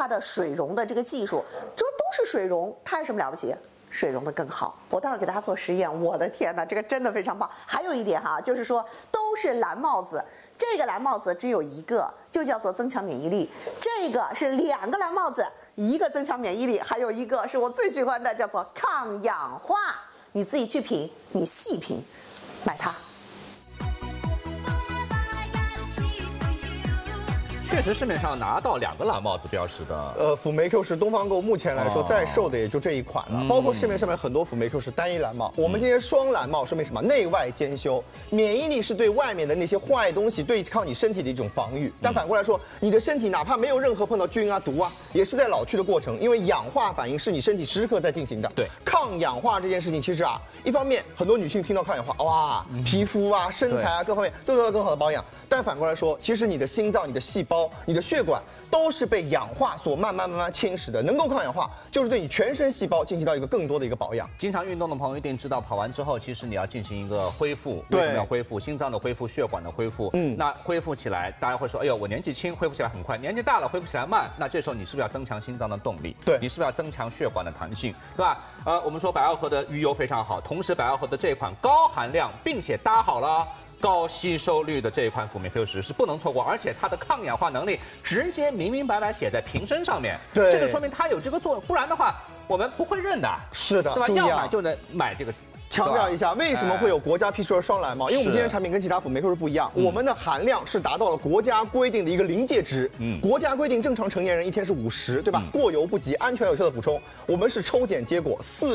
它的水溶的这个技术，这都是水溶，它有什么了不起？水溶的更好。我待会儿给大家做实验，我的天哪，这个真的非常棒。还有一点哈，就是说都是蓝帽子，这个蓝帽子只有一个，就叫做增强免疫力。这个是2个蓝帽子，一个增强免疫力，还有一个是我最喜欢的，叫做抗氧化。你自己去品，你细品，买它。 确实市面上拿到2个蓝帽子标识的， 辅酶 Q 是东方购目前来说在售的也就这一款了，包括市面上面很多辅酶 Q 是单一蓝帽，我们今天双蓝帽说明什么？内外兼修，免疫力是对外面的那些坏东西对抗你身体的一种防御，但反过来说，你的身体哪怕没有任何碰到菌啊毒啊，也是在老去的过程，因为氧化反应是你身体时时刻在进行的。 对， 抗氧化这件事情其实啊，一方面很多女性听到抗氧化，哇，皮肤啊、身材啊各方面都得到更好的保养，但反过来说，其实你的心脏、你的细胞、你的血管都是被氧化所慢慢侵蚀的。能够抗氧化，就是对你全身细胞进行到一个更多的一个保养。 经常运动的朋友一定知道，跑完之后，其实你要进行一个恢复。 对， 为什么要恢复？心脏的恢复，血管的恢复。那恢复起来，大家会说，哎呦，我年纪轻，恢复起来很快；年纪大了，恢复起来慢。那这时候你是不是要增强心脏的动力？ 对， 你是不是要增强血管的弹性，对吧？我们说百奥和的鱼油非常好，同时百奥和的这款高含量并且搭好了高吸收率的这一款辅酶 Q10是不能错过，而且它的抗氧化能力直接明白写在瓶身上面。 对， 这个说明它有这个作用，不然的话我们不会认的。 是的， 对吧？ 注意啊， 要买就能买这个。 强调一下，为什么会有国家批出的双蓝帽？因为我们今天产品跟其他辅酶 Q 是不一样，我们的含量是达到了国家规定的一个临界值。国家规定正常成年人一天是50，对吧？过犹不及，安全有效的补充。我们是抽检结果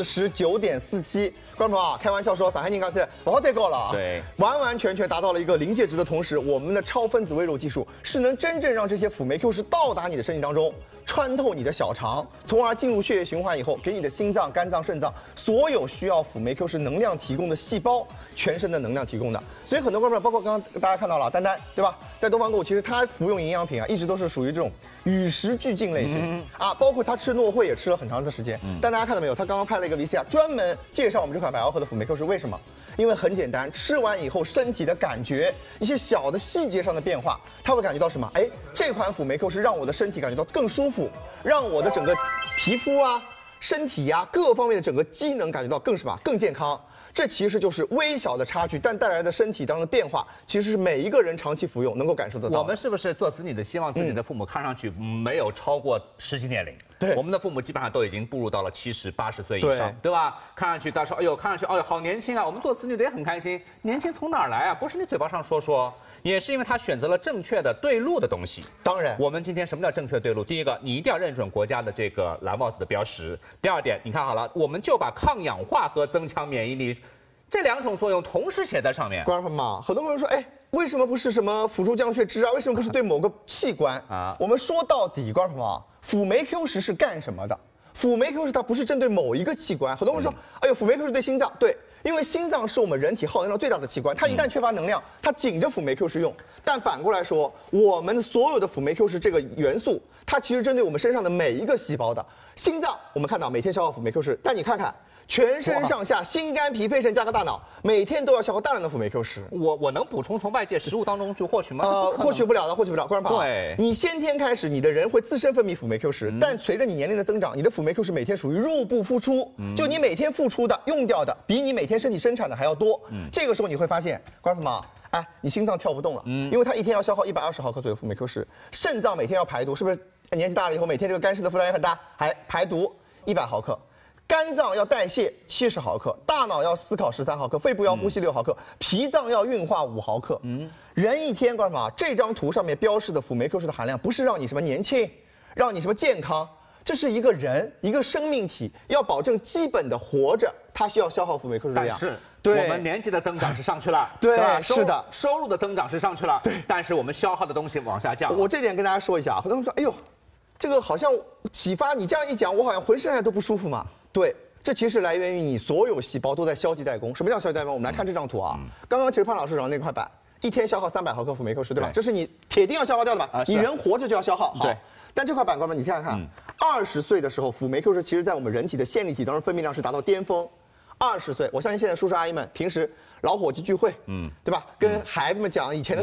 49.47，观众朋友啊，开玩笑说，上海人讲起来不好太高了啊。 对， 完全达到了一个临界值的同时，我们的超分子微柔技术是能真正让这些辅酶 Q 是到达你的身体当中，穿透你的小肠，从而进入血液循环以后，给你的心脏、肝脏、肾脏所有需要辅酶 Q 是能量提供的细胞，全身的能量提供的。所以很多观众，包括刚刚大家看到了丹丹，对吧？在东方购物，其实他服用营养品啊，一直都是属于这种与时俱进类型啊，包括他吃诺慧也吃了很长的时间。但大家看到没有？他刚刚拍了一个 VCR， 专门介绍我们这款百奥和的辅酶 Q 是为什么？因为很简单，吃完以后身体的感觉，一些小的细节上的变化，他会感觉到什么？哎，这款辅酶 Q 是让我的身体感觉到更舒服，让我的整个皮肤啊、身体呀、各方面的整个机能感觉到更什么？更健康。这其实就是微小的差距，但带来的身体当中的变化，其实是每一个人长期服用能够感受得到。 我们是不是做子女的希望自己的父母看上去没有超过实际年龄？ 对， 我们的父母基本上都已经步入到了70、80岁以上，对吧？看上去大家说，哎呦，看上去，哎呦，好年轻啊！我们做子女的也很开心。年轻从哪儿来啊？不是你嘴巴上说，也是因为他选择了正确的对路的东西。 当然， 我们今天什么叫正确对路？第一个，你一定要认准国家的这个蓝帽子的标识。第二点，你看好了，我们就把抗氧化和增强免疫力这2种作用同时写在上面。 观众朋友们，很多朋友说，哎，为什么不是什么辅助降血脂啊？为什么不是对某个器官啊？我们说到底，观众朋友们，辅酶 Q10是干什么的？辅酶 Q10它不是针对某一个器官。很多人说，哎呦，辅酶 Q 是对心脏，对，因为心脏是我们人体耗能量最大的器官，它一旦缺乏能量，它紧着辅酶 Q10用。但反过来说，我们所有的辅酶 Q10这个元素，它其实针对我们身上的每一个细胞的。心脏，我们看到每天消耗辅酶 Q10，但你看看。全身上下，心肝脾肺肾加个大脑，每天都要消耗大量的辅酶 Q10。 我能补充从外界食物当中去获取吗？ 获取不了的，获取不了。观众朋友， 对， 你先天开始，你的人会自身分泌辅酶 Q10，但随着你年龄的增长，你的辅酶 Q10每天属于入不敷出，就你每天付出的、用掉的，比你每天身体生产的还要多。这个时候你会发现，观众朋友，哎，你心脏跳不动了，因为它一天要消耗120毫克左右辅酶 Q10，肾脏每天要排毒，是不是？年纪大了以后，每天这个肝肾的负担也很大，还排毒100毫克。肝脏要代谢70毫克，大脑要思考13毫克，肺部要呼吸6毫克，脾脏要运化5毫克。人一天，观众朋友，这张图上面标示的辅酶 Q10的含量，不是让你什么年轻，让你什么健康，这是一个人一个生命体要保证基本的活着，它需要消耗辅酶 Q10的量。 但是，对，我们年纪的增长是上去了， 对， 吧？ 是的， 收入的增长是上去了，对，但是我们消耗的东西往下降。 我这点跟大家说一下，很多人说，哎呦，这个好像启发你这样一讲，我好像浑身都不舒服嘛。对。这其实来源于你所有细胞都在消极怠工。什么叫消极怠工？我们来看这张图啊。刚刚其实潘老师找那块板，一天消耗300毫克辅酶 Q10，对吧？这是你铁定要消耗掉的吧？你人活着就要消耗。好，但这块板，观众们，你看看，20岁的时候，辅酶 Q10其实在我们人体的线粒体当中分泌量是达到巅峰。20岁，我相信现在叔叔阿姨们平时老伙计聚会，对吧？跟孩子们讲以前的事儿，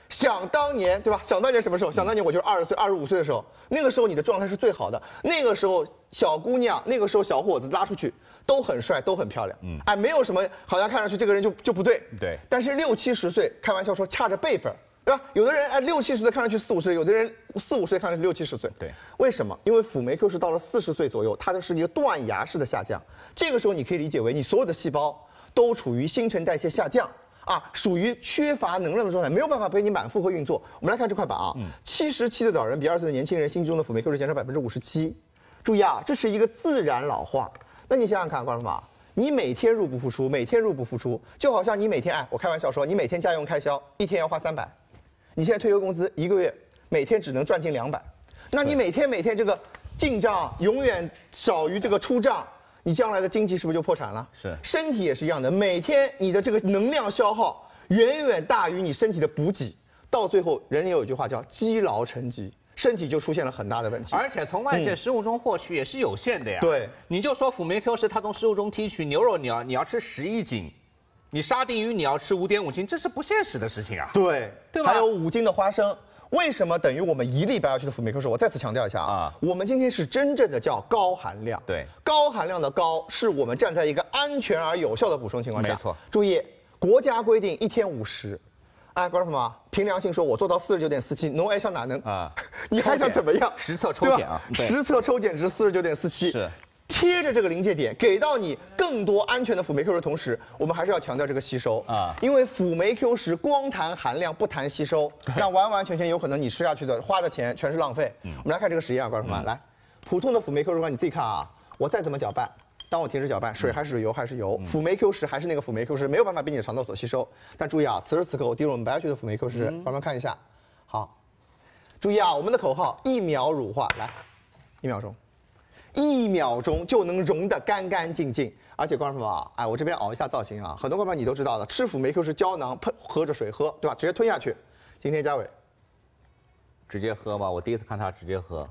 想当年，对吧？想当年什么时候？想当年我就是20岁、25岁的时候，那个时候你的状态是最好的。那个时候小姑娘，那个时候小伙子拉出去都很帅，都很漂亮。哎，没有什么好像看上去这个人就不对。 对。 但是60、70岁，开玩笑说差着辈分，对吧？有的人哎60、70岁看上去4、50岁，有的人4、50岁看上去60、70岁。 对。 为什么？因为辅酶 Q 是到了40岁左右，它的是一个断崖式的下降。这个时候你可以理解为你所有的细胞都处于新陈代谢下降。属于缺乏能量的状态，没有办法给你满负荷运作。我们来看这块板啊，77岁的老人比20岁的年轻人心肌中的辅酶 Q 值减少57%。注意啊，这是一个自然老化。那你想想看，观众朋友，你每天入不敷出，每天入不敷出，就好像你每天我开玩笑说，你每天家用开销一天要花300，你现在退休工资1个月每天只能赚进200，那你每天这个进账永远少于这个出账。你将来的经济是不是就破产了？ 是， 身体也是一样的，每天你的这个能量消耗远远大于你身体的补给，到最后人也有一句话叫积劳成疾，身体就出现了很大的问题。 而且从外界食物中获取也是有限的呀。 对， 你就说辅酶 Q 是它从食物中提取，牛肉你要吃11斤，你沙丁鱼你要吃5.5斤，这是不现实的事情啊。 对， 对吧？ 还有5斤的花生。为什么等于我们1粒白小区的辅酶 Q 是？我再次强调一下啊，我们今天是真正的叫高含量。 对， 高含量的高是我们站在一个安全而有效的补充情况下。 没错。 注意，国家规定1天50。观众朋友们，凭良心说，我做到49.47，侬还想哪能啊？你还想怎么样？ 实测抽检啊， 实测抽检值49.47。 是。 贴着这个临界点，给到你更多安全的辅酶 Q 的同时，我们还是要强调这个吸收因为辅酶 Q 十光谈含量不谈吸收，那完完全全有可能你吃下去的花的钱全是浪费。我们来看这个实验观众朋友们，来，普通的辅酶 Q 十，你自己看啊，我再怎么搅拌，当我停止搅拌，水还是油还是油，辅酶 Q 十还是那个辅酶 Q 十，没有办法被你的肠道所吸收。但注意啊，此时此刻我滴入我们白小区的辅酶 Q 十，帮忙看一下，好，注意啊，我们的口号1秒乳化，来，1秒钟。1秒钟就能溶得干干净净，而且观众朋友我这边熬一下造型啊，很多观众朋友你都知道的，吃辅酶 Q 是胶囊喝着水喝，对吧？直接吞下去。今天嘉伟， 直接喝吗？我第一次看他直接喝，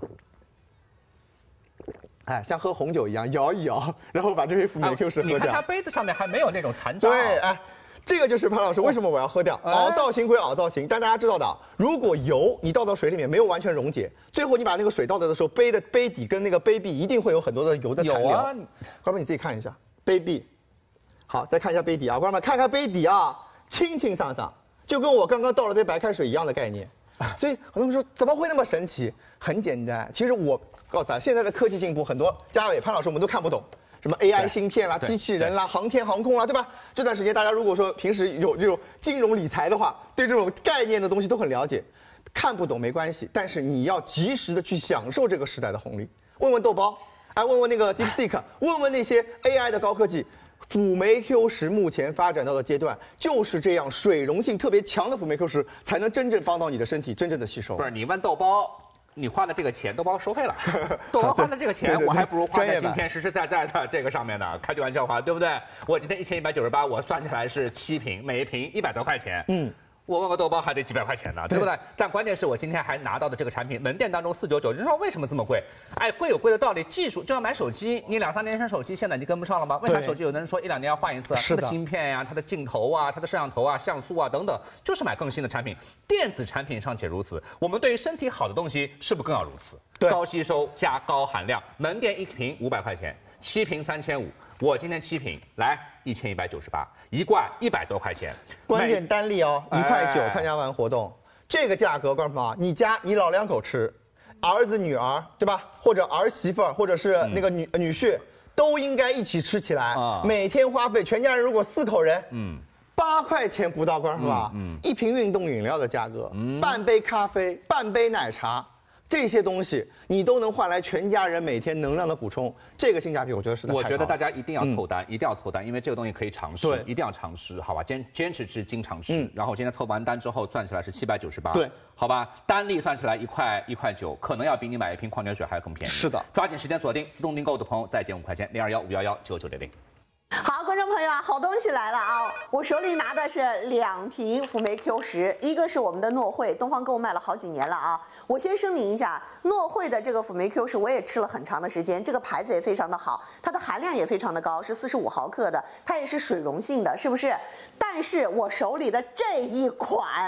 像喝红酒一样摇一摇，然后把这杯辅酶 Q 是喝掉。 你看他杯子上面还没有那种残渣。 对，这个就是潘老师为什么我要喝掉。熬造型归熬造型，但大家知道的，如果油你倒到水里面没有完全溶解，最后你把那个水倒的时候，杯底跟那个杯壁一定会有很多的油的残留。观众们你自己看一下杯壁，好，再看一下杯底啊，观众们看看杯底啊，清清爽爽，就跟我刚刚倒了杯白开水一样的概念。所以很多人说怎么会那么神奇？很简单，其实我告诉大家，现在的科技进步，很多嘉伟、潘老师我们都看不懂。什么 AI 芯片啦、机器人啦、航天航空啦，对吧？这段时间大家如果说平时有这种金融理财的话，对这种概念的东西都很了解。看不懂没关系，但是你要及时的去享受这个时代的红利。问问豆包，问问那个 DeepSeek， 问问那些 AI 的高科技。辅酶 Q 十目前发展到的阶段就是这样，水溶性特别强的辅酶 Q 十才能真正帮到你的身体真正的吸收。 不是你问豆包。你花的这个钱都帮我收费了，豆包花的这个钱，我还不如花在今天实实在在的这个上面呢。开句玩笑话，对不对？我今天1198，我算起来是7瓶，每一瓶100多块钱。我问个豆包还得几百块钱呢，对不对？但关键是我今天还拿到的这个产品，门店当中499，人说为什么这么贵？贵有贵的道理，技术就像买手机，你2、3年前手机现在你跟不上了吗？为啥手机有的人说1、2年要换一次？它的芯片呀、它的镜头啊、它的摄像头啊、像素啊等等，就是买更新的产品。电子产品尚且如此，我们对于身体好的东西是不是更要如此？高吸收加高含量，门店1瓶500块钱，7瓶3500。我今天7瓶来1198，一罐100多块钱， 关键单粒哦，1.9块，参加完活动，这个价格，观众朋友，你家你老2口吃，儿子女儿对吧？或者儿媳妇儿，或者是那个女婿，都应该一起吃起来。每天花费，全家人如果4口人，8块钱不到，观众朋友，一瓶运动饮料的价格，半杯咖啡，半杯奶茶。这些东西你都能换来全家人每天能量的补充，这个性价比我觉得是太高了。 我觉得大家一定要凑单，一定要凑单，因为这个东西可以尝试，一定要尝试，好吧？坚持吃，经常吃。然后今天凑完单之后算起来是798，对，好吧？单粒算起来1块9，可能要比你买一瓶矿泉水还要更便宜。 是的， 抓紧时间锁定，自动订购的朋友再减5块钱，0215119900。 好，观众朋友啊，好东西来了啊！我手里拿的是2瓶辅酶 Q10，一个是我们的诺慧，东方购卖了好几年了啊。我先声明一下，诺慧的这个辅酶 Q10我也吃了很长的时间，这个牌子也非常的好，它的含量也非常的高，是45毫克的，它也是水溶性的，是不是？但是我手里的这一款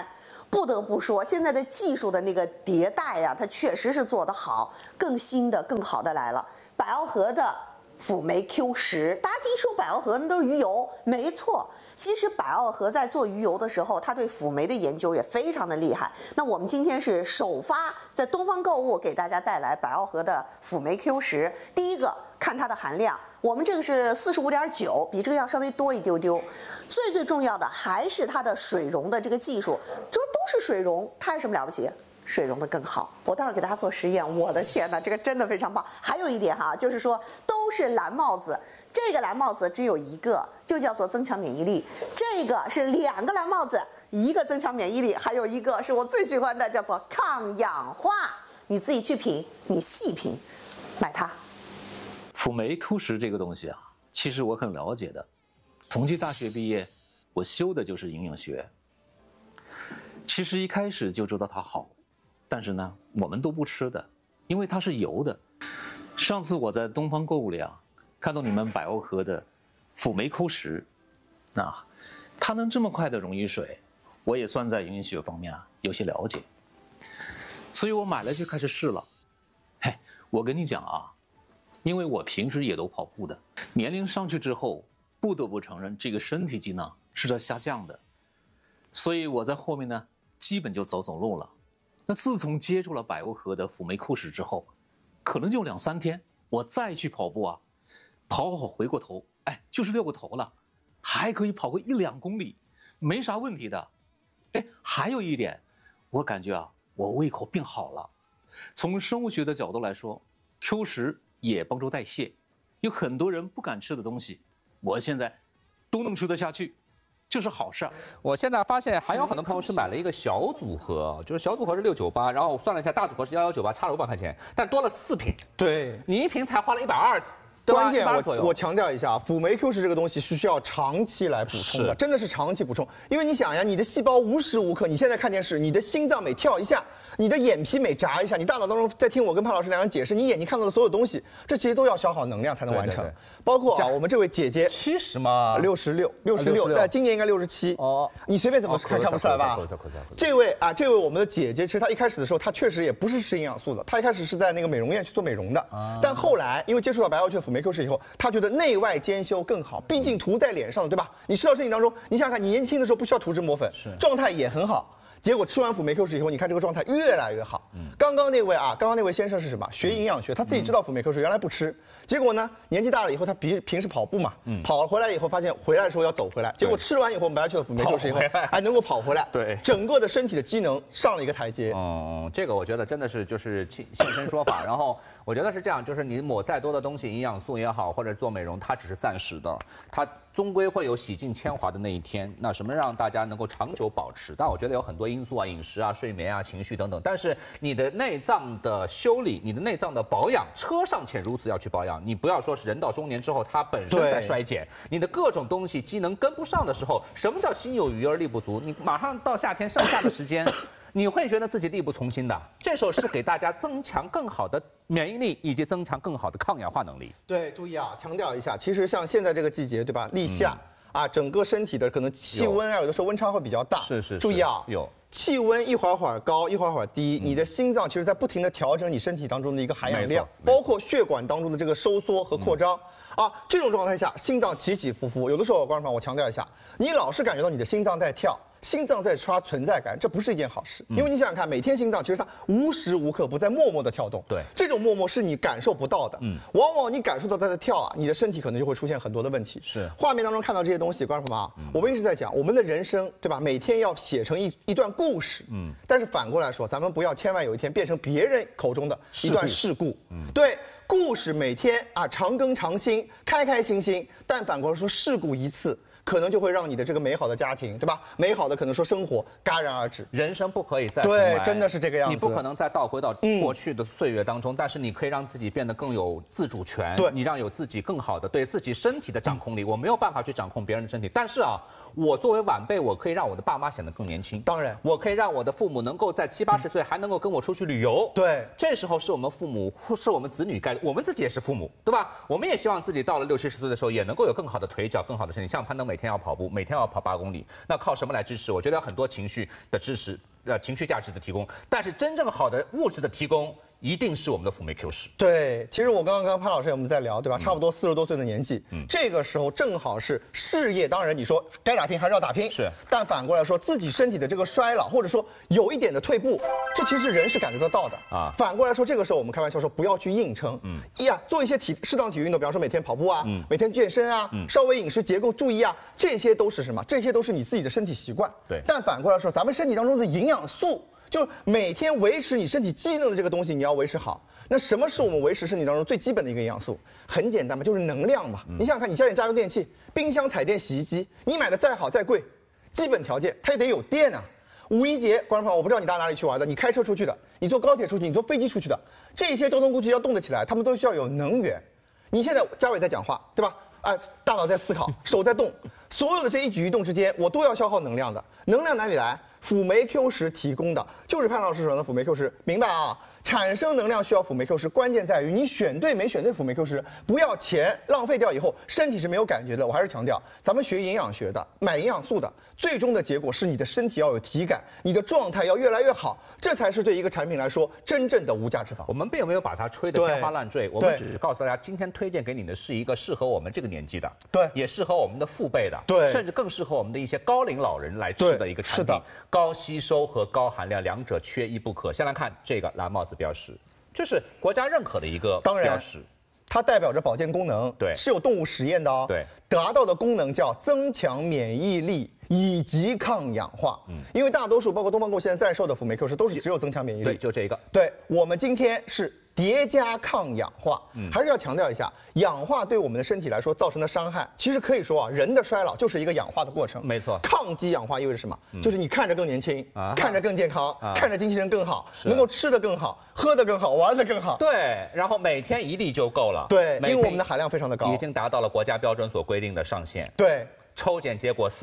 不得不说，现在的技术的那个迭代呀，它确实是做得好，更新的、更好的来了。百奥和的辅酶 Q10，大家听说百奥和那都是鱼油，没错。其实百奥和在做鱼油的时候，它对辅酶的研究也非常的厉害。那我们今天是首发在东方购物给大家带来百奥和的辅酶 Q10。第一个看它的含量，我们这个是45.9，比这个要稍微多一丢丢。最重要的还是它的水溶的这个技术，这都是水溶，它有什么了不起？水溶的更好。我待会儿给大家做实验，我的天哪，这个真的非常棒。还有一点哈，就是说都是蓝帽子。这个蓝帽子只有一个，就叫做增强免疫力。这个是2个蓝帽子，一个增强免疫力，还有一个是我最喜欢的，叫做抗氧化。你自己去品，你细品，买它。 辅酶 Q10这个东西啊，其实我很了解的。同济大学毕业，我修的就是营养学。其实一开始就知道它好，但是呢，我们都不吃的，因为它是油的。上次我在东方购物里啊，看到你们百奥和的辅酶 Q10，它能这么快的溶于水，我也算在营养学方面啊有些了解，所以我买了就开始试了。嘿，我跟你讲啊，因为我平时也都跑步的，年龄上去之后，不得不承认这个身体机能是在下降的，所以我在后面呢，基本就走路了。那自从接触了百奥和的辅酶 Q10之后，可能就2、3天，我再去跑步啊。跑好回过头，就是6个头了，还可以跑个1、2公里，没啥问题的。还有一点，我感觉啊，我胃口变好了。从生物学的角度来说 ，Q10也帮助代谢，有很多人不敢吃的东西，我现在都能吃得下去，这是好事儿。 我现在发现还有很多朋友是买了一个小组合，就是小组合是698，然后我算了一下，大组合是1198，差了500块钱，但多了4瓶。 对， 你1瓶才花了120。 关键我强调一下，辅酶 Q10这个东西是需要长期来补充的，真的是长期补充。因为你想呀，你的细胞无时无刻，你现在看电视，你的心脏每跳一下，你的眼皮每眨一下，你大脑当中在听我跟潘老师2人解释，你眼睛看到的所有东西，这其实都要消耗能量才能完成。对，包括我们这位姐姐 70吗 ？66，但今年应该67。哦，你随便怎么看不出来吧？这位我们的姐姐，其实她一开始的时候，她确实也不是吃营养素的，她一开始是在那个美容院去做美容的，但后来因为接触到百奥全辅酶Q10以后，他觉得内外兼修更好，毕竟涂在脸上的，对吧？你吃到身体当中，你想想看，你年轻的时候不需要涂脂抹粉，状态也很好。结果吃完辅酶 Q10以后，你看这个状态越来越好。刚刚那位先生是什么？学营养学，他自己知道辅酶 Q10原来不吃，结果呢，年纪大了以后，他平时跑步嘛，跑回来以后发现回来的时候要走回来，结果吃完以后，我们来去了辅酶 Q10以后，还能够跑回来， 对， 整个的身体的机能上了一个台阶。 这个我觉得真的是就是现身说法，然后。我觉得是这样，就是你抹再多的东西，营养素也好，或者做美容，它只是暂时的，它终归会有洗尽铅华的那一天。那什么让大家能够长久保持？但我觉得有很多因素啊，饮食啊、睡眠啊、情绪等等。但是你的内脏的修理、你的内脏的保养，车尚且如此要去保养，你不要说是人到中年之后它本身在衰减，你的各种东西机能跟不上的时候，什么叫心有余而力不足？你马上到夏天剩下的时间。你会觉得自己力不从心的，这时候是给大家增强更好的免疫力，以及增强更好的抗氧化能力。 对，注意啊，强调一下，其实像现在这个季节，对吧？立夏整个身体的可能气温有的时候温差会比较大。 是。 注意啊，气温一会儿高，一会儿低，你的心脏其实在不停地调整你身体当中的一个含氧量，包括血管当中的这个收缩和扩张。这种状态下，心脏起起伏伏，有的时候，观众朋友，我强调一下，你老是感觉到你的心脏在跳。心脏在刷存在感，这不是一件好事，因为你想想看，每天心脏其实它无时无刻不在默默的跳动， 对， 这种默默是你感受不到的，往往你感受到它在跳你的身体可能就会出现很多的问题。 是， 画面当中看到这些东西，观众朋友我们一直在讲，我们的人生，对吧？每天要写成一段故事，但是反过来说，咱们不要千万有一天变成别人口中的一段事故，对。故事每天常更常新，开开心心，但反过来说，事故一次。可能就会让你的这个美好的家庭，对吧？美好的可能说生活戛然而止。 人生不可以再对，真的是这个样子。 你不可能再倒回到过去的岁月当中，但是你可以让自己变得更有自主权。 对， 你让有自己更好的对自己身体的掌控力。我没有办法去掌控别人的身体，但是我作为晚辈，我可以让我的爸妈显得更年轻。 当然， 我可以让我的父母能够在70、80岁还能够跟我出去旅游。 对， 这时候是我们父母，是我们子女我们自己也是父母，对吧？我们也希望自己到了60、70岁的时候，也能够有更好的腿脚、更好的身体。像攀登每天要跑步，每天要跑8公里，那靠什么来支持？我觉得有很多情绪的支持。 情绪价值的提供，但是真正好的物质的提供。一定是我们的辅酶 Q10。 对，其实我刚刚跟潘老师我们在聊，对吧？差不多40多岁的年纪，这个时候正好是事业。当然，你说该打拼还是要打拼， 是。 但反过来说，自己身体的这个衰老，或者说有一点的退步，这其实人是感觉得到的啊。反过来说，这个时候我们开玩笑说，不要去硬撑，做一些适当体育运动，比方说每天跑步啊，每天健身啊，稍微饮食结构注意啊，这些都是什么？这些都是你自己的身体习惯。 对。 但反过来说，咱们身体当中的营养素。就是每天维持你身体机能的这个东西，你要维持好。那什么是我们维持身体当中最基本的一个营养素？很简单嘛，就是能量嘛。你想想看，你家里家用电器，冰箱、彩电、洗衣机，你买的再好再贵，基本条件它也得有电啊。五一节，观众朋友，我不知道你到哪里去玩的，你开车出去的，你坐高铁出去，你坐飞机出去的，这些交通工具要动得起来，他们都需要有能源。你现在嘉伟在讲话，对吧？大脑在思考，手在动，所有的这一举一动之间，我都要消耗能量的。能量哪里来？辅酶 Q10提供的，就是潘老师说的辅酶 Q10，明白啊？产生能量需要辅酶 Q10，关键在于你选对没选对辅酶 Q10，不要钱浪费掉以后，身体是没有感觉的。我还是强调，咱们学营养学的，买营养素的，最终的结果是你的身体要有体感，你的状态要越来越好，这才是对一个产品来说真正的无价之宝。 我们并没有把它吹得天花乱坠，我们只是告诉大家，今天推荐给你的是一个适合我们这个年纪的， 对， 也适合我们的父辈的， 对， 甚至更适合我们的一些高龄老人来吃的一个产品。是的，高吸收和高含量两者缺一不可。先来看这个蓝帽子标识，这是国家认可的一个标识。 它代表着保健功能， 对， 是有动物实验的哦， 对， 达到的功能叫增强免疫力以及抗氧化。因为大多数包括东方购现在在售的辅酶 Q10都是只有增强免疫力， 对，就这一个。 对，我们今天是叠加抗氧化，还是要强调一下，氧化对我们的身体来说造成的伤害，其实可以说啊，人的衰老就是一个氧化的过程。 没错， 抗击氧化意味着什么？就是你看着更年轻，看着更健康，看着精气神更好，能够吃得更好，喝得更好，玩得更好。 对，然后每天1粒就够了。 对，因为我们的含量非常的高， 已经达到了国家标准所规定的上限。 对。 抽检结果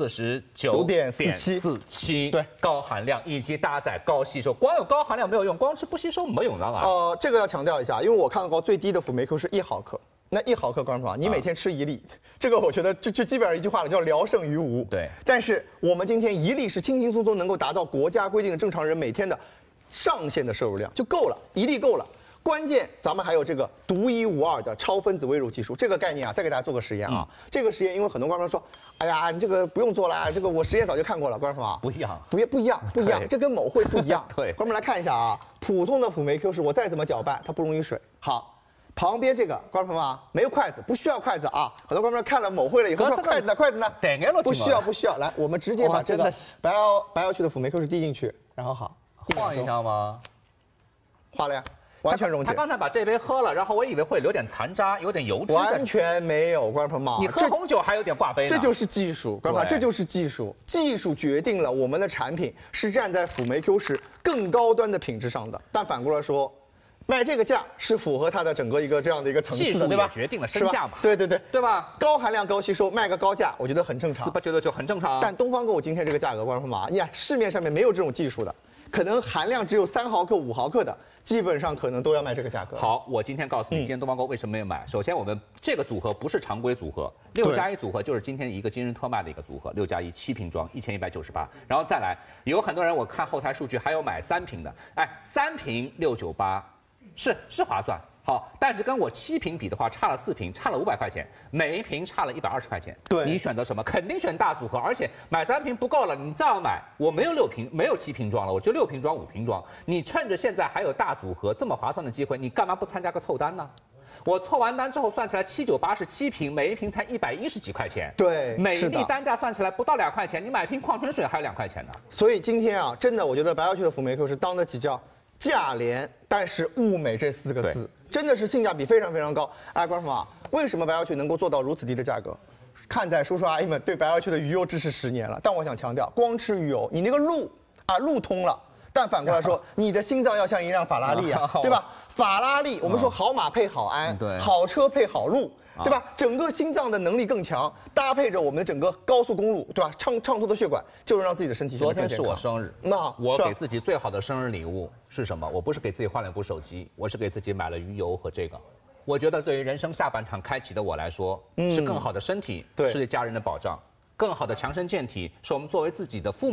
49.47， 对， 高含量以及搭载高吸收，光有高含量没有用，光吃不吸收没有用啊。 这个要强调一下，因为我看过最低的辅酶 Q 是1毫克，那1毫克，观众朋友，你每天吃1粒，这个我觉得这基本上一句话了，叫聊胜于无。 对， 但是我们今天1粒是轻轻松松能够达到国家规定的正常人每天的上限的摄入量就够了，1粒够了。关键，咱们还有这个独一无二的超分子微乳技术，这个概念啊，再给大家做个实验啊。这个实验，因为很多观众说，哎呀，你这个不用做了，这个我实验早就看过了，观众朋友。 不一样， 不一样，这跟某会不一样。 对， 观众们来看一下啊，普通的辅酶 Q10，我再怎么搅拌，它不溶于水。好，旁边这个观众朋友啊，没有筷子，不需要筷子啊。很多观众看了某会了以后说，筷子呢？不需要。来，我们直接把这个白药区的辅酶 Q10滴进去，然后好， 晃一下吗？ 化了呀。完全溶解。 他刚才把这杯喝了，然后我以为会留点残渣，有点油脂。 完全没有，观众朋友们， 你喝红酒还有点挂杯呢。 这就是技术，观众朋友，这就是技术。技术决定了我们的产品是站在辅酶 Q10更高端的品质上的。但反过来说，卖这个价是符合它的整个一个这样的一个层次的，对吧？ 决定了身价嘛。 对吧？ 高含量高吸收，卖个高价，我觉得很正常。 489很正常。 但东方购物今天这个价格，观众朋友们，你看市面上面没有这种技术的。可能含量只有3毫克、5毫克的，基本上可能都要卖这个价格。 好，我今天告诉你，今天东方购为什么没有买。首先，我们这个组合不是常规组合，6+1组合就是今天一个今日特卖的一个组合，6+1 7瓶装1198。然后再来，有很多人我看后台数据还有买3瓶的，3瓶698，是划算。好，但是跟我7瓶比的话，差了4瓶，差了500块钱，每一瓶差了120块钱。 对， 你选择什么？肯定选大组合，而且买3瓶不够了，你再要买，我没有7瓶装了，我就6瓶装、5瓶装。你趁着现在还有大组合这么划算的机会，你干嘛不参加个凑单呢？我凑完单之后算起来798是7瓶，每一瓶才110几块钱。 对， 每一粒单价算起来不到2块钱，你买瓶矿泉水还有2块钱呢。 所以今天啊，真的我觉得白药区的辅酶 Q 是当得起叫价廉，但是物美这4个字。真的是性价比非常非常高。观众朋友，为什么白药区能够做到如此低的价格？看在叔叔阿姨们对白药区的鱼油支持10年了。但我想强调，光吃鱼油，你那个路通了，但反过来说，你的心脏要像一辆法拉利啊，对吧？法拉利，我们说好马配好鞍，好车配好路。对吧？整个心脏的能力更强，搭配着我们的整个高速公路，对吧？畅通的血管，就是让自己的身体昨天是我生日， 那我给自己最好的生日礼物是什么？我不是给自己换了一部手机，我是给自己买了鱼油和这个。我觉得对于人生下半场开启的我来说，是更好的身体，是对家人的保障，更好的强身健体，是我们作为自己的父母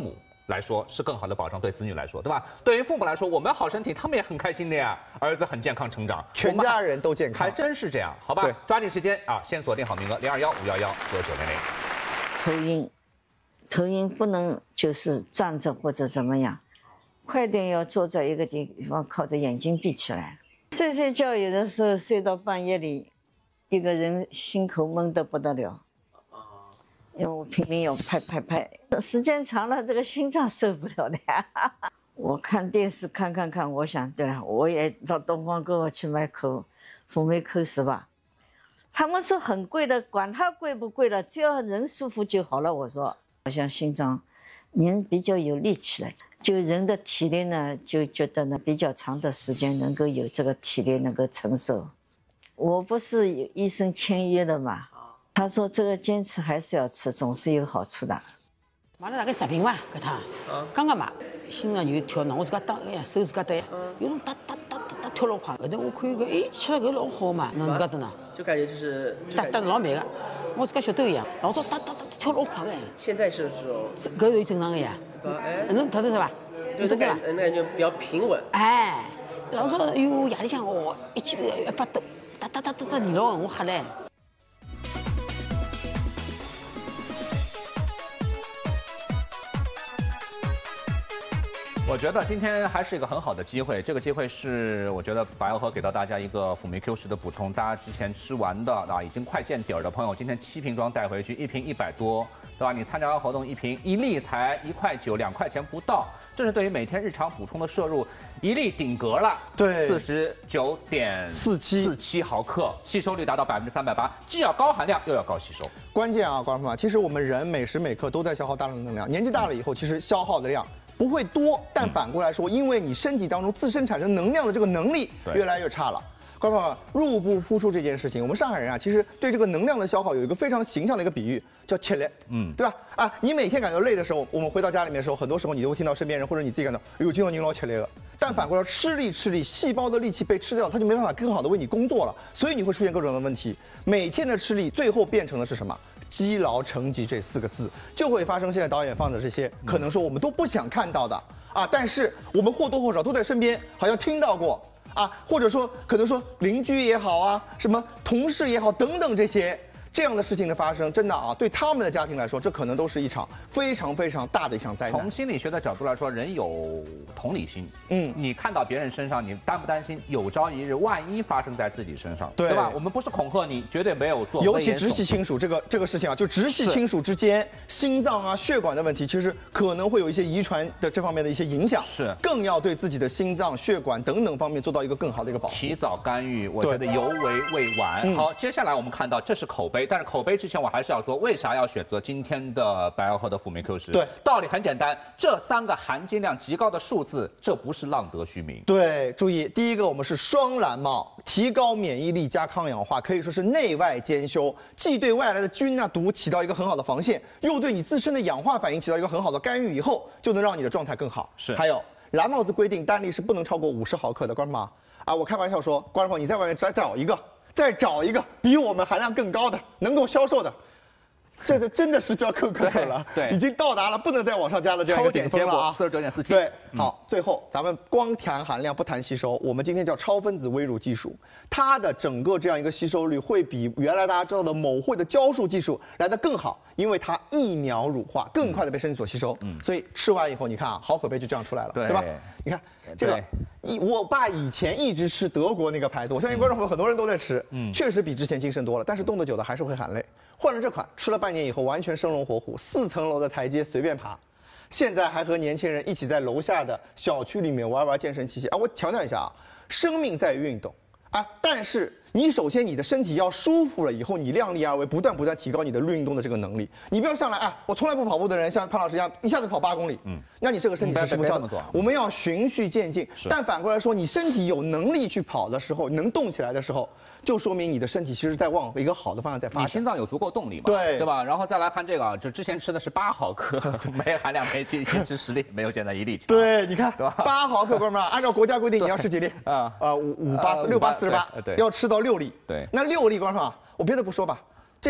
来说是更好的保障，对子女来说，对吧？对于父母来说，我们好身体，他们也很开心的呀。儿子很健康成长， 全家人都健康， 还真是这样，好吧？ 对， 抓紧时间啊，先锁定好名额，021-511-900。 头晕不能就是站着或者怎么样，快点要坐在一个地方，靠着眼睛闭起来。睡觉有的时候睡到半夜里，一个人心口闷得不得了。因为我拼命要拍，时间长了，这个心脏受不了的呀。我看电视看，我想，对了，我也到东方购物去买口辅酶Q10吧。他们说很贵的，管它贵不贵了，只要人舒服就好了。我说，好像心脏，人比较有力气了，就人的体力呢，就觉得呢比较长的时间能够有这个体力能够承受。我不是有医生签约的嘛。他说：“这个坚持还是要吃，总是有好处的。” 买了大概10瓶吧，搿趟，刚刚买，心脏就跳呢，我自家打，哎呀，手自家打，有种哒跳老快。后头我看搿，哎，吃了搿老好嘛，侬自家等呢， 就感觉就是打老慢个，我自家晓得一样，老早哒跳老快个。 现在是这种， 搿属于正常的呀。 哎， 侬听得是吧？ 对，那感觉比较平稳。 哎，老早哟夜里向哦，1记头100多，哒你老我吓嘞。 我觉得今天还是一个很好的机会，这个机会是我觉得白药盒给到大家一个辅酶Q10的补充，大家之前吃完的啊已经快见底儿的朋友，今天7瓶装带回去，1瓶100多，对吧？你参加完活动1瓶1粒才1块9，2块钱不到，这是对于每天日常补充的摄入，1粒顶格了， 对 49.47毫克，吸收率达到380%，既要高含量又要高吸收。 关键啊，观众朋友，其实我们人每时每刻都在消耗大量的能量，年纪大了以后，其实消耗的量不会多，但反过来说，因为你身体当中自身产生能量的这个能力越来越差了。观众朋友，入不敷出这件事情，我们上海人啊，其实对这个能量的消耗有一个非常形象的一个比喻，叫吃力，对吧？啊，你每天感觉累的时候，我们回到家里面的时候，很多时候你都会听到身边人或者你自己感到，哎呦，今天你老吃力了。但反过来吃力，细胞的力气被吃掉，它就没办法更好的为你工作了，所以你会出现各种的问题。每天的吃力，最后变成的是什么？积劳成疾这4个字，就会发生现在导演放的这些，可能说我们都不想看到的啊，但是我们或多或少都在身边，好像听到过啊，或者说可能说邻居也好啊，什么同事也好等等这样的事情的发生，真的啊，对他们的家庭来说，这可能都是一场非常大的一项灾难。 从心理学的角度来说，人有同理心。你看到别人身上，你担不担心有朝一日万一发生在自己身上，对吧？我们不是恐吓你，绝对没有做。 尤其直系亲属这个事情啊，就直系亲属之间心脏啊、血管的问题，其实可能会有一些遗传的这方面的一些影响。 是， 更要对自己的心脏、血管等等方面做到一个更好的一个保护。 提早干预，我觉得尤为未晚。好，接下来我们看到这是口碑。但是口碑之前，我还是要说，为啥要选择今天的白药盒的辅酶Q10？ 对， 道理很简单，这3个含金量极高的数字，这不是浪得虚名。 对，注意，第一个我们是双蓝帽，提高免疫力加抗氧化，可以说是内外兼修，既对外来的菌啊毒起到一个很好的防线，又对你自身的氧化反应起到一个很好的干预，以后就能让你的状态更好。 是， 还有蓝帽子规定单粒是不能超过50毫克的，观众们啊，我开玩笑说，观众朋友你在外面再找一个比我们含量更高的，能够销售的。这真的是叫可了， 对， 已经到达了不能再往上加的这样一个顶峰了啊 ！49.47。 对，好，最后咱们光谈含量不谈吸收，我们今天叫超分子微乳技术，它的整个这样一个吸收率会比原来大家知道的某绘的胶束技术来得更好，因为它1秒乳化，更快的被身体所吸收。所以吃完以后，你看啊，好口碑就这样出来了，对吧？你看这个，我爸以前一直吃德国那个牌子，我相信观众朋友很多人都在吃，确实比之前精神多了，但是冻得久的还是会喊累。换了这款，吃了半年以后，完全生龙活虎，4层楼的台阶随便爬，现在还和年轻人一起在楼下的小区里面玩健身器械啊！我强调一下啊，生命在于运动啊，但是你首先你的身体要舒服了以后，你量力而为，不断提高你的运动的这个能力。你不要上来啊，我从来不跑步的人，像潘老师一样，一下子跑8公里，那你这个身体是吃不消的。我们要循序渐进。但反过来说，你身体有能力去跑的时候，能动起来的时候，就说明你的身体其实在往一个好的方向在发展。 你心脏有足够动力嘛？ 对吧？然后再来看这个啊，这之前吃的是8毫克，没含量没剂，吃10粒，没有现在1粒强。 对，你看8毫克，哥们儿，按照国家规定你要吃几粒？5、8、6、8、48，要吃到6粒。 对， 那6粒，观众啊，我别的不说吧，这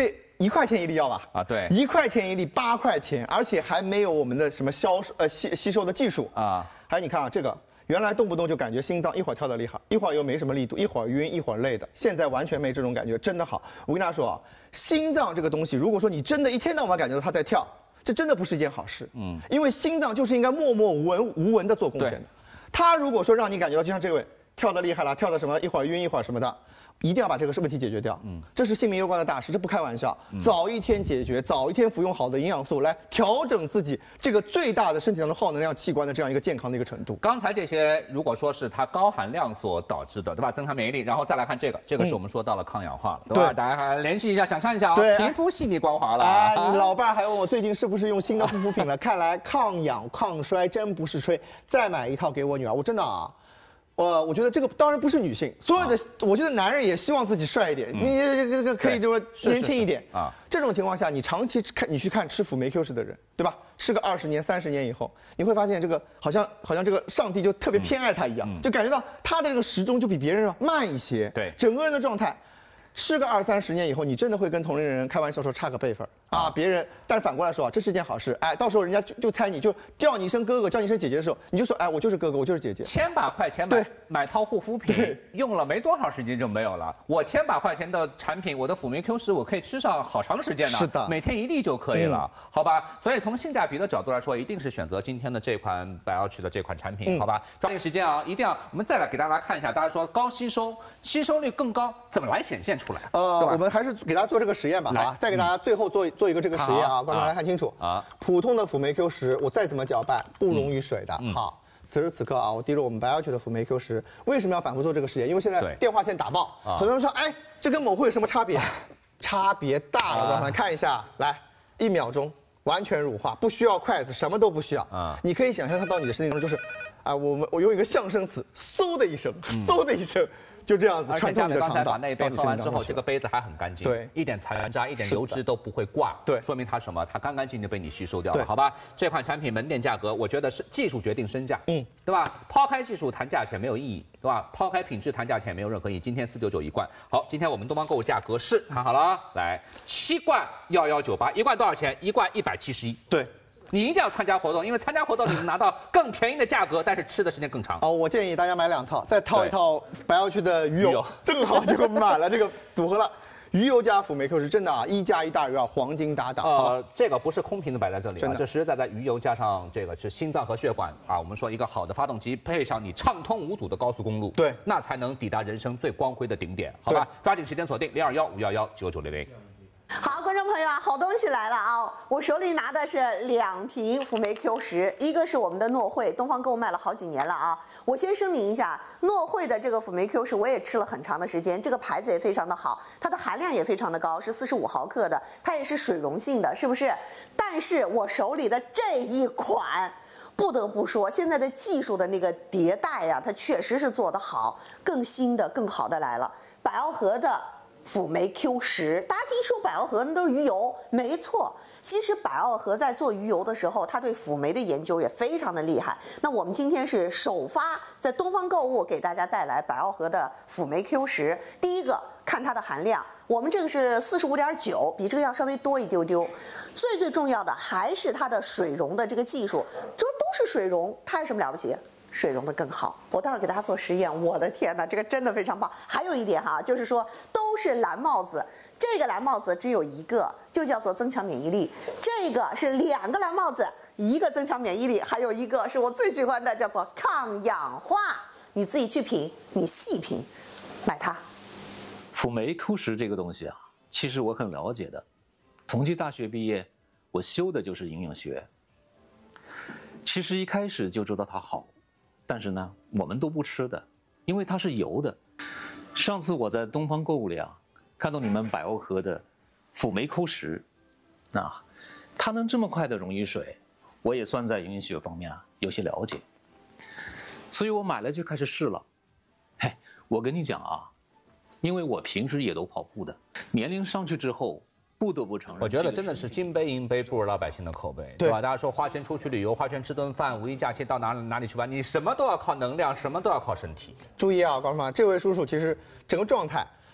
1块钱一粒药吧？ 啊，对 ，1块钱一粒，8块钱，而且还没有我们的什么吸收的技术啊。 还有你看啊，这个原来动不动就感觉心脏一会儿跳得厉害，一会儿又没什么力度，一会儿晕，一会儿累的，现在完全没这种感觉，真的好。我跟大家说啊，心脏这个东西，如果说你真的一天到晚感觉到它在跳，这真的不是一件好事。因为心脏就是应该默默无闻的做贡献的。它如果说让你感觉到就像这位跳得厉害了，跳的什么一会儿晕一会儿什么的。一定要把这个问题解决掉，这是性命攸关的大事，这不开玩笑。早一天解决，早一天服用好的营养素来调整自己这个最大的身体当中耗能量器官的这样一个健康的一个程度。 刚才这些如果说是它高含量所导致的，对吧？增强免疫力，然后再来看这个，这个是我们说到了抗氧化了，对吧？大家还联系一下，想象一下啊，皮肤细腻光滑了。 哎，老伴儿还问我最近是不是用新的护肤品了？看来抗氧抗衰真不是吹，再买一套给我女儿，我真的啊。我觉得这个当然不是女性，所有的我觉得男人也希望自己帅一点，你这个可以就是说年轻一点啊。这种情况下，你长期你去看吃辅酶 Q 十的人，对吧？吃个20年、30年以后，你会发现这个好像这个上帝就特别偏爱他一样，就感觉到他的这个时钟就比别人慢一些， 对， 整个人的状态。吃个20、30年以后，你真的会跟同龄人开玩笑说差个辈分啊！别人，但是反过来说啊，这是件好事。哎，到时候人家就猜你，就叫你一声哥哥，叫你一声姐姐的时候，你就说哎，我就是哥哥，我就是姐姐。 千把块钱买套护肤品，用了没多长时间就没有了。我千把块钱的产品，我的辅酶 Q 十我可以吃上好长时间呢。 是的， 每天1粒就可以了，好吧？所以从性价比的角度来说，一定是选择今天的这款百奥曲的这款产品，好吧？抓紧时间啊，一定要我们再来给大家看一下，大家说高吸收，吸收率更高，怎么来显现出来？对吧？ 我们还是给大家做这个实验吧，好吧？再给大家最后做一个这个实验啊，观众来看清楚啊。普通的辅酶 Q 十，我再怎么搅拌不溶于水的。好，此时此刻啊，我滴入我们百奥曲的辅酶 Q 十，为什么要反复做这个实验？因为现在电话线打爆，很多人说，哎，这跟某会有什么差别？差别大了，观众们看一下，来，1秒钟完全乳化，不需要筷子，什么都不需要啊。你可以想象它到你的身体中就是，啊，我用一个象声词，嗖的一声，嗖的一声。就这样子穿透你的肠道。 刚才把那一杯喝完之后，这个杯子还很干净， 对， 一点残渣、一点油脂都不会挂， 对， 说明它什么？它干干净净被你吸收掉了，好吧？这款产品门店价格，我觉得是技术决定身价，对吧？抛开技术谈价钱没有意义，对吧？抛开品质谈价钱也没有任何意义。今天499一罐，好，今天我们东方购物价格是看好了啊，来7罐1198，一罐多少钱？一罐171， 对。 你一定要参加活动，因为参加活动你能拿到更便宜的价格，但是吃的时间更长。 哦，我建议大家买2套，再套一套百奥曲的鱼油，正好就满了这个组合了。鱼油加辅酶 Q 是真的啊，1+1大于2，黄金搭档。 这个不是空瓶的摆在这里啊，这实实在在鱼油加上这个是心脏和血管啊。我们说一个好的发动机配上你畅通无阻的高速公路， 对， 那才能抵达人生最光辉的顶点，好吧？抓紧时间锁定021-511-9900。 好，观众朋友啊，好东西来了啊！我手里拿的是2瓶辅酶 Q 十，一个是我们的诺惠，东方购物卖了好几年了啊。我先声明一下，诺惠的这个辅酶 Q 十我也吃了很长的时间，这个牌子也非常的好，它的含量也非常的高，是45毫克的，它也是水溶性的，是不是？但是我手里的这一款，不得不说，现在的技术的那个迭代呀，它确实是做得好，更新的、更好的来了。百奥和的辅酶 Q 十，大家听说百奥和那都是鱼油，没错。其实百奥和在做鱼油的时候，它对辅酶的研究也非常的厉害。那我们今天是首发在东方购物给大家带来百奥和的辅酶 Q 十。第一个看它的含量，我们这个是45.9，比这个要稍微多一丢丢。最重要的还是它的水溶的这个技术，这都是水溶，它有什么了不起？水溶的更好，我待会儿给大家做实验。我的天哪，这个真的非常棒。还有一点哈，就是说都是蓝帽子，这个蓝帽子只有一个，就叫做增强免疫力。这个是2个蓝帽子，一个增强免疫力，还有一个是我最喜欢的，叫做抗氧化。你自己去品，你细品，买它。 辅酶 Q 十这个东西啊，其实我很了解的。同济大学毕业，我修的就是营养学。其实一开始就知道它好。但是呢，我们都不吃的，因为它是油的。上次我在东方购物里啊，看到你们百奥和的辅酶 Q 十，啊，它能这么快的溶于水，我也算在营养学方面啊有些了解，所以我买了就开始试了。嘿，我跟你讲啊，因为我平时也都跑步的，年龄上去之后。不得不承认， 我觉得真的是金杯银杯不如老百姓的口碑，对吧？大家说花钱出去旅游，花钱吃顿饭，五一假期到哪里去玩，你什么都要靠能量，什么都要靠身体。 注意啊，观众们，这位叔叔其实整个状态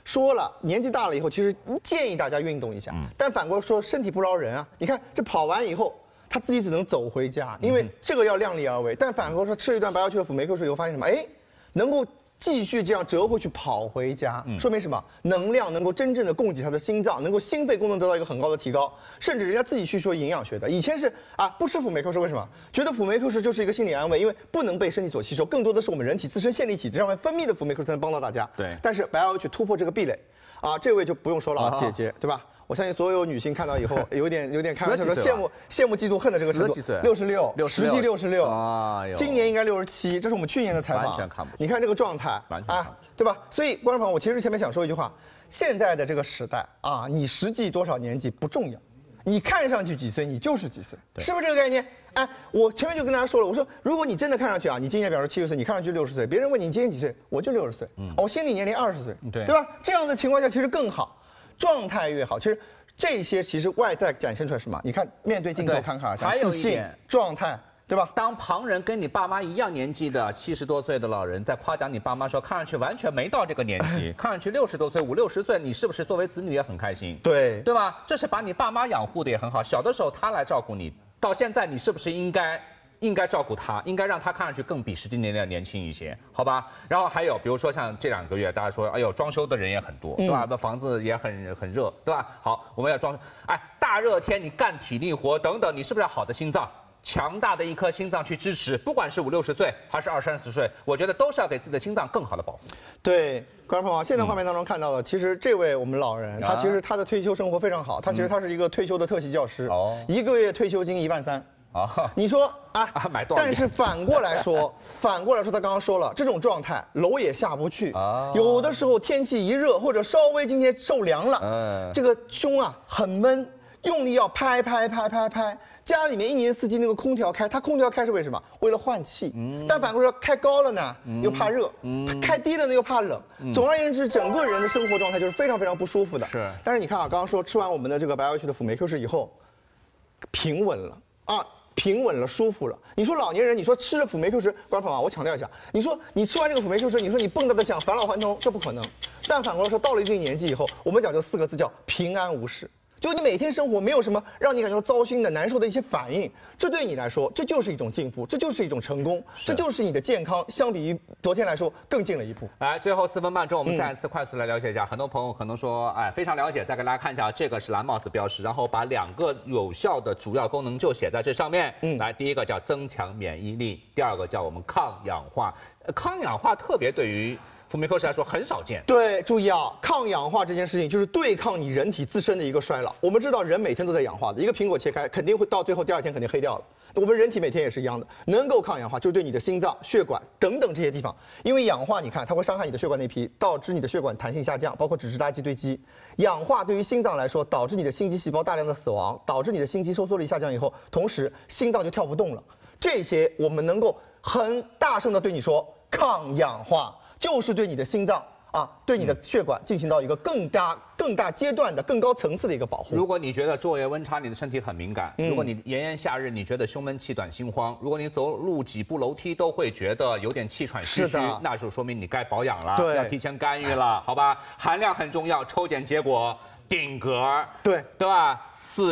说了，年纪大了以后，其实建议大家运动一下。但反过来说，身体不饶人啊！你看这跑完以后，他自己只能走回家，因为这个要量力而为。但反过来说，吃了一段白药区的辅酶 Q 水以后，发现什么？哎，能够继续这样折回去跑回家，说明什么？能量能够真正的供给他的心脏，能够心肺功能得到一个很高的提高。甚至人家自己去说营养学的，以前是不吃辅酶 Q 是为什么？觉得辅酶 Q 是就是一个心理安慰，因为不能被身体所吸收，更多的是我们人体自身线粒体质上面分泌的辅酶 Q 才能帮到大家。 对。 但是白药去突破这个壁垒，这位就不用说了，姐姐对吧？我相信所有女性看到以后，有点开玩笑说羡慕、嫉妒、恨的这个程度。66，实际66，今年应该67，这是我们去年的采访。 完全看不出。 你看这个状态对吧？所以观众朋友，我其实前面想说一句话：现在的这个时代你实际多少年纪不重要，你看上去几岁，你就是几岁，是不是这个概念？我前面就跟大家说了，我说如果你真的看上去你今年表示70岁，你看上去60岁，别人问你今年几岁，我就60岁，我心理年龄20岁，对吧？这样的情况下其实更好。状态越好，其实这些其实外在展现出来什么？你看面对镜头侃侃而谈，自信、状态，对吧？ 当旁人跟你爸妈一样年纪的70多岁的老人在夸奖你爸妈说，看上去完全没到这个年纪，看上去60多岁、50、60岁，你是不是作为子女也很开心？对吧？这是把你爸妈养护的也很好，小的时候他来照顾你，到现在你是不是应该照顾他，应该让他看上去更比实际年龄年轻一些，好吧？然后还有，比如说像这2个月，大家说，哎呦，装修的人也很多，对吧？那房子也很热，对吧？好，我们要装，大热天你干体力活等等，你是不是要好的心脏？强大的一颗心脏去支持，不管是50、60岁还是20、30岁，我觉得都是要给自己的心脏更好的保护。 对，观众朋友，现在画面当中看到的，其实这位我们老人，他其实他的退休生活非常好，他是一个退休的特级教师，1个月退休金13000。你说买多少？ 但是反过来说，他刚刚说了，这种状态楼也下不去，有的时候天气一热，或者稍微今天受凉了，这个胸很闷，用力要拍，家里面1年4季那个空调开，它空调开是为什么？为了换气。但反过来说，开高了呢又怕热，开低了呢又怕冷。总而言之，整个人的生活状态就是非常非常不舒服的。是。但是你看刚刚说吃完我们的这个白药区的辅酶 Q 以后，平稳了平稳了，舒服了。你说老年人，你说吃了辅酶 Q 十，观众朋友，我强调一下，你说你吃完这个辅酶 Q 十，你说你蹦跶的想返老还童，这不可能。但反过来说，到了一定年纪以后，我们讲究4个字叫平安无事。就你每天生活没有什么让你感觉到糟心的、难受的一些反应，这对你来说，这就是一种进步，这就是一种成功，这就是你的健康，相比于昨天来说更进了一步。 来，最后4分半钟，我们再次快速来了解一下。很多朋友可能说，非常了解，再给大家看一下，这个是蓝帽子标识，然后把2个有效的主要功能就写在这上面。来，第一个叫增强免疫力，第2个叫我们抗氧化。抗氧化特别对于辅酶 Q 十来说很少见。 对，注意抗氧化这件事情就是对抗你人体自身的一个衰老。我们知道人每天都在氧化的，一个苹果切开肯定会到最后第2天肯定黑掉了。我们人体每天也是一样的，能够抗氧化就是对你的心脏、血管等等这些地方，因为氧化你看它会伤害你的血管内皮，导致你的血管弹性下降，包括脂质垃圾堆积。氧化对于心脏来说，导致你的心肌细胞大量的死亡，导致你的心肌收缩力下降以后，同时心脏就跳不动了。这些我们能够很大声的对你说，抗氧化就是对你的心脏对你的血管进行到一个更大阶段的更高层次的一个保护。 如果你觉得昼夜温差你的身体很敏感，如果你炎炎夏日你觉得胸闷气短心慌，如果你走路几步楼梯都会觉得有点气喘吁吁，那就说明你该保养了，要提前干预了，好吧？含量很重要，抽检结果顶格，对吧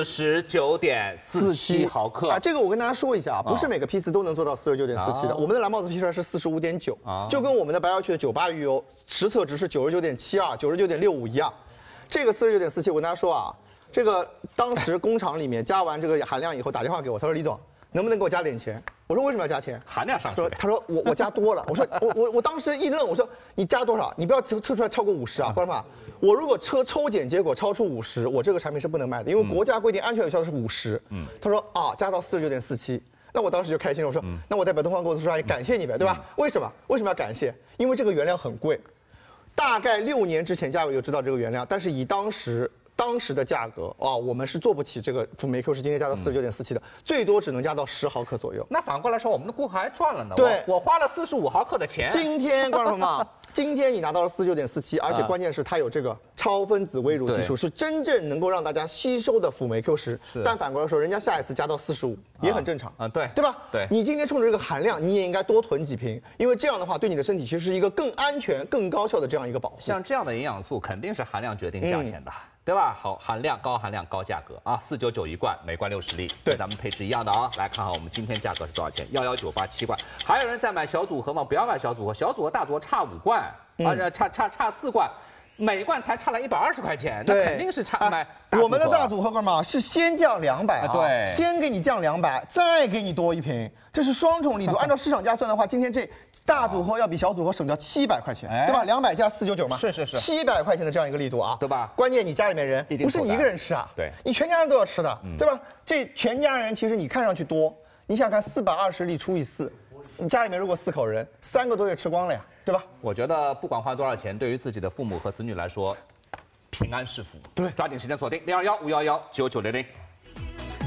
？49.47毫克这个我跟大家说一下不是每个批次都能做到49.47的。我们的蓝帽子批出来是45.9，就跟我们的白药区的98鱼油实测值是99.72、99.65一样。这个49.47，我跟大家说这个当时工厂里面加完这个含量以后打电话给我，他说李总，能不能给我加点钱？我说为什么要加钱？ 含量上去。 他说我加多了。我说我当时一愣，我说你加多少？你不要测出来超过50观众朋友，我如果抽检结果超出50，我这个产品是不能卖的，因为国家规定安全有效的是50。他说加到49.47，那我当时就开心了。我说那我代表东方公司说感谢你呗，对吧？为什么要感谢？因为这个原料很贵，大概6年之前价位就知道这个原料，但是以当时的价格我们是做不起这个辅酶 Q 十今天加到49.47的，最多只能加到10毫克左右。 那反过来说，我们的顾客还赚了呢。 对， 我花了45毫克的钱。 今天观众朋友们， 今天你拿到了49.47，而且关键是它有这个超分子微乳技术，是真正能够让大家吸收的辅酶 Q10。但反过来说，人家下一次加到45也很正常对吧？ 对， 你今天冲着这个含量，你也应该多囤几瓶，因为这样的话对你的身体其实是一个更安全、更高效的这样一个保护。 像这样的营养素肯定是含量决定价钱的。对吧？好，含量高含量高价格啊，499一罐，每罐60粒，跟咱们配置一样的啊。来看看我们今天价格是多少钱？11987罐。还有人在买小组合吗？不要买小组合，小组合大组合差5罐，差4罐，每罐才差了120块钱，那肯定是买。 我们的大组合哥们是先降200啊， 对， 先给你降200，再给你多一瓶，这是双重力度。按照市场价算的话，今天这大组合要比小组合省掉700块钱，对吧？200加499嘛， 是 ，700块钱的这样一个力度啊， 对吧？ 关键你家里面人不是你一个人吃啊， 对， 你全家人都要吃的，对吧？这全家人其实你看上去多，你想看420粒除以4，你家里面如果4口人，3个多月吃光了呀，对吧？ 我觉得不管花多少钱，对于自己的父母和子女来说，平安是福。 对， 抓紧时间锁定0215119900。